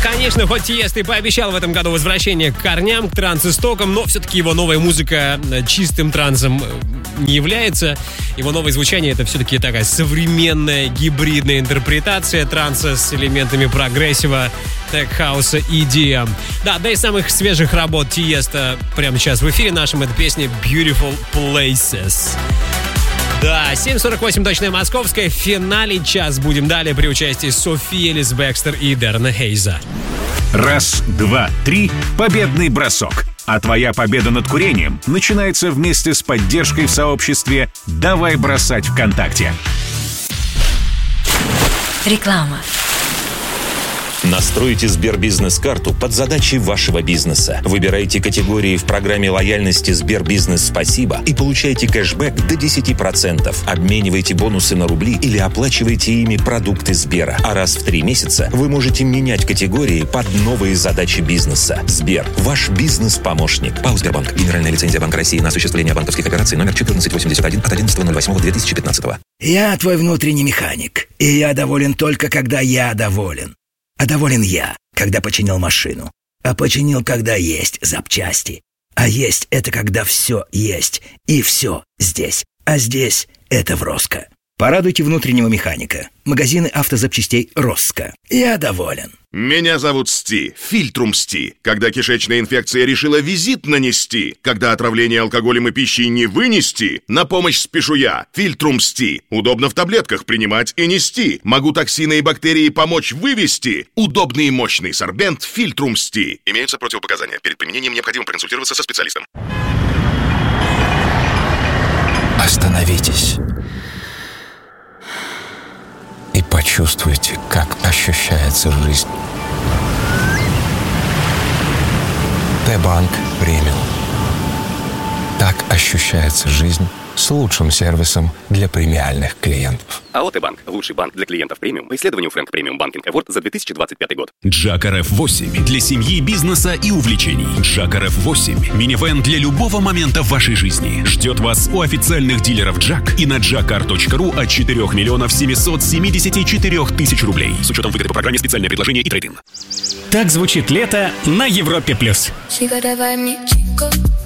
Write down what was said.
Конечно, хоть Тиеста и пообещал в этом году возвращение к корням, к транс-истокам, но все-таки его новая музыка чистым трансом не является. Его новое звучание — это все-таки такая современная гибридная интерпретация транса с элементами прогрессива, тех-хауса и EDM. Да, из самых свежих работ Тиеста прямо сейчас в эфире нашем — это песня Beautiful Places. Да, 7:48 точное московское. В финале час будем далее при участии Софии Элис Бекстер и Дэрона Хейза. Раз, два, три. Победный бросок. А твоя победа над курением начинается вместе с поддержкой в сообществе «Давай бросать ВКонтакте». Реклама. Настройте Сбербизнес-карту под задачи вашего бизнеса. Выбирайте категории в программе лояльности Сбербизнес Спасибо и получайте кэшбэк до 10%. Обменивайте бонусы на рубли или оплачивайте ими продукты Сбера. А раз в 3 месяца вы можете менять категории под новые задачи бизнеса. Сбер – ваш бизнес-помощник. ПАО «Сбербанк». Генеральная лицензия Банка России на осуществление банковских операций номер 1481 от 11.08.2015. Я твой внутренний механик, и я доволен только, когда я доволен. А доволен я, когда починил машину. А починил, когда есть запчасти. А есть — это когда все есть. И все здесь. А здесь — это в Роско. Порадуйте внутреннего механика. Магазины автозапчастей Роско. Я доволен. Меня зовут Сти, Фильтрум Сти. Когда кишечная инфекция решила визит нанести, когда отравление алкоголем и пищей не вынести, на помощь спешу я, Фильтрум Сти. Удобно в таблетках принимать и нести. Могу токсины и бактерии помочь вывести. Удобный и мощный сорбент Фильтрум Сти. Имеются противопоказания. Перед применением необходимо проконсультироваться со специалистом. Остановитесь. И почувствуйте, как ощущается жизнь. Т-банк премиум. Так ощущается жизнь с лучшим сервисом для премиальных клиентов. АО «Т-банк» – лучший банк для клиентов премиум по исследованию Frank Premium Banking Award за 2025 год. Джак RF8 для семьи, бизнеса и увлечений. Джак RF8 – минивэн для любого момента в вашей жизни. Ждет вас у официальных дилеров Джак и на jakar.ru от 4 774 000 рублей. С учетом выгоды по программе «Специальное предложение» и трейд-ин. Так звучит лето на Европе+.